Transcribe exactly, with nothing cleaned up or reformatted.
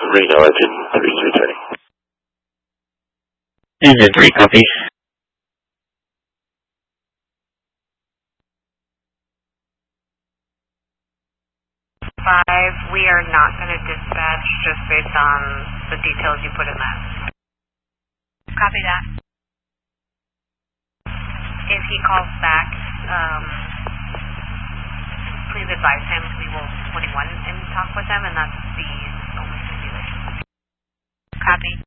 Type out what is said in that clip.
Reno, engine under three thirty. Engine three, copy. Five, we are not going to dispatch just based on the details you put in that. Copy that. If he calls back, um, please advise him. We will twenty-one and talk with him, and that's the only thing we do. Copy.